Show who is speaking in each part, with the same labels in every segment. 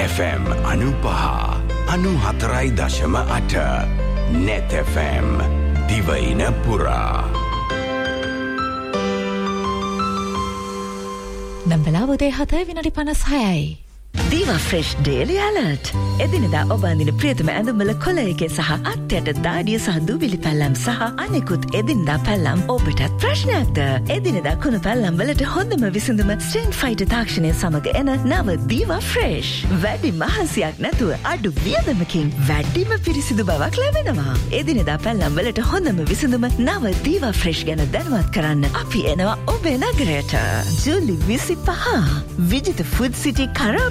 Speaker 1: FM 95.4.8 Net FM දිවයින පුරා
Speaker 2: නම්බලා උදේ 7:56යි
Speaker 3: Diva Fresh Daily Alert. එදිනෙදා ඔබ අඳින ප්‍රියතම ඇඳුම්වල කොළයක සහ අත්යට දාඩිය සහ දුවිලි පැල්ලම් සහ අනෙකුත් එදිනෙදා පැල්ලම් ඔබටත් ප්‍රශ්නයක්ද? එදිනෙදා කුණු පැල්ලම් වලට හොඳම විසඳුම ස්ට්‍රෙන් ෆයිටර් තාක්ෂණය සමග එන නව Diva Fresh. වැඩි මහන්සියක් නැතුව අඩු වියදමකින් වැඩිම පිරිසිදු බවක් ලැබෙනවා. එදිනෙදා පැල්ලම් වලට හොඳම විසඳුම නව Diva Fresh ගැන දැනුවත් කරන්න අපි එනවා ඔබේ නගරයට. ජූලි 25 විජිත ෆුඩ් සිටි කරා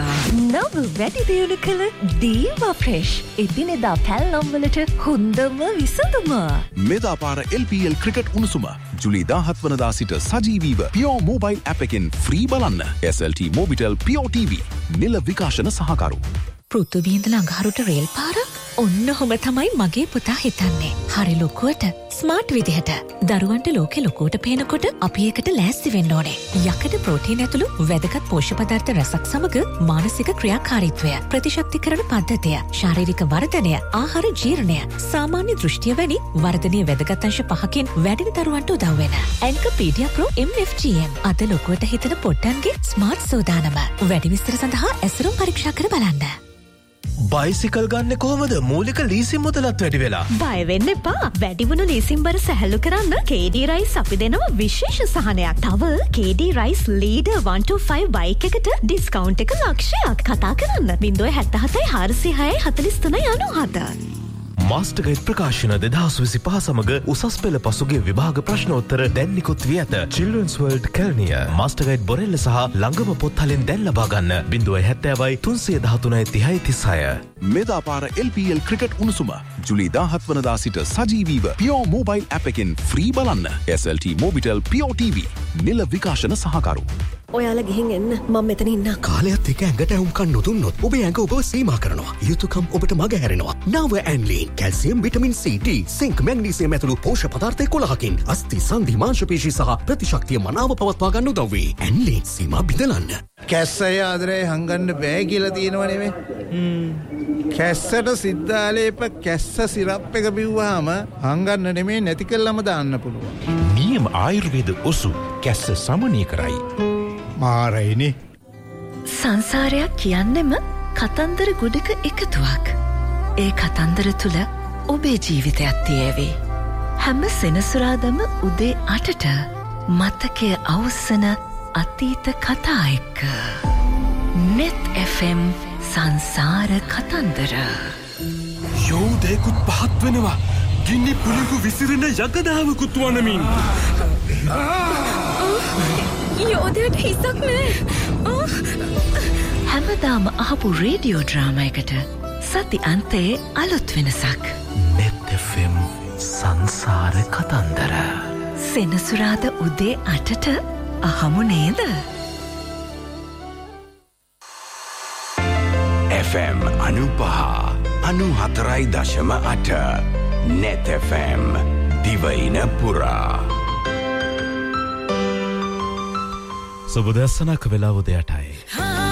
Speaker 3: නව වැඩි දියුණු කළ Diva Fresh එදිනෙදා පැල්ලම් වලට හොඳම විසඳුම.
Speaker 4: මෙදාපාර LPL ක්‍රිකට් උණුසුම ජුලි 17 වනදා සිට සජීවීව Pure Mobile app එකෙන් ෆ්‍රී බලන්න. SLT Mobitel Pure TV නිල විකාශන සහකරු.
Speaker 2: පෘථුවියේ ඉඳලා අඟහරුට රේල් පාර ඔන්නෝම තමයි මගේ පුතා හිතන්නේ. හරි ලොකුවට ස්මාර්ට් විදිහට. දරුවන්ට ලෝකෙ ලොකුවට පේනකොට අපි ඒකට ලෑස්ති වෙන්න ඕනේ. යකඩ ප්‍රෝටීන් ඇතුළු වැදගත් පෝෂ්‍ය පදාර්ථ රසක් සමග මානසික ක්‍රියාකාරීත්වය, ප්‍රතිශක්තිකරණ පද්ධතිය, ශාරීරික වර්ධනය, ආහාර ජීර්ණය, සාමාන්‍ය දෘෂ්ටිය වැනි වර්ධනීය වැදගත් අංශ 5කින් වැඩි දරුවන්ට උදව් වෙන Encypedia Pro MFGM අද ලොකුවට හිතන පොට්ටන්ගේ ස්මාර්ට් සෝදානම. වැඩි විස්තර සඳහා ඇසුරුම් පරීක්ෂා කර බලන්න.
Speaker 5: බයිසිකල් ගන්න කොහොමද? මූලික ලීසින් මුදලත් වැඩි වෙලා.
Speaker 6: බය වෙන්න එපා. වැඩිවුණු ලීසින් බර සැහැල්ලු කරන්න KD Rice අපි දෙනවා විශේෂ සහනයක්. තව KD Rice Leader 125 බයික් එකට ඩිස්කවුන්ට් එක ලක්ෂයක්. කතා කරන්න 077 406 43 97.
Speaker 5: මාස්ටර් ගයිඩ් ප්‍රකාශන 2025 සමග උසස් පෙළ පසුගිය විභාග ප්‍රශ්නෝත්තර දැන් නිකුත් වී ඇත. Children's World Kelniya master guide බොරෙල්ල සහ ළඟම පොත්හලෙන් දැන් ලබා ගන්න 070 313 36.
Speaker 4: මෙදාපාර LPL ක්‍රිකට් උණුසුම ජුලි 17 වනදා සිට සජීවීව Pure Mobile app එකෙන් ෆ්‍රී බලන්න. SLT Mobitel Pure TV නිල විකාශන සහකරු.
Speaker 6: ඔයාලා ගිහින් එන්න මම මෙතන ඉන්න.
Speaker 7: කාලයත් එක්ක ඇඟට වුම්කන් නොදුන්නොත් ඔබේ ඇඟ ඔබව සීමා කරනවා. යුතුයකම් ඔබට මග හැරෙනවා. නව ඇන්ලීන් calcium, vitamin C, D, sync, magnesium ඇතුළු පෝෂ්‍ය පදාර්ථ 11කින් අස්ථි, සන්ධි, මාංශපේශී සහ ප්‍රතිශක්තිය මනාව පවත්වා ගන්න උදව් වේ. ඇන්ලීන් සීමා බිඳලන්න.
Speaker 8: කැස්සය ආදරේ හංගන්න බෑ කියලා තියෙනව නෙමෙයි. කැස්සට සිද්ධාලේප කැස්ස සිරප් එක බිව්වහම හංගන්න නෙමෙයි නැති කළාම දාන්න පුළුවන්.
Speaker 5: නියම ආයුර්වේද ඔසු කැස්ස සමනය කරයි.
Speaker 8: මාරයිනේ.
Speaker 3: සංසාරයක් කියන්නෙම කතන්දර ගොඩක එකතුවක්. ඒ කතන්දර තුල ඔබේ ජීවිතයක් තියේවි. හැම සෙනසුරාදම උදේ 8ට මතකයේ අවසන අතීත කතා එක්ක. Net FM සංසාර කතන්දර.
Speaker 5: යෝධයෙකුත් පහත් වෙනවා. ගිනි පුලිඟු විසිරෙන යකඩාවකුත් වනමින්.
Speaker 6: යෝධයට හිසක් නෑ.
Speaker 3: හැමදාම අහපු රේඩියෝ ඩ්‍රාමා එකට සති අන්තයේ අලුත් වෙනසක්.
Speaker 5: Net FM සංසාර කතන්දර.
Speaker 3: සෙනසුරාද උදේ 8ට අහමු නේද?
Speaker 1: FM 95.4.8 Net FM දිවයින පුරා
Speaker 5: සුබදස්සනක් වෙලා උදේ 8යි.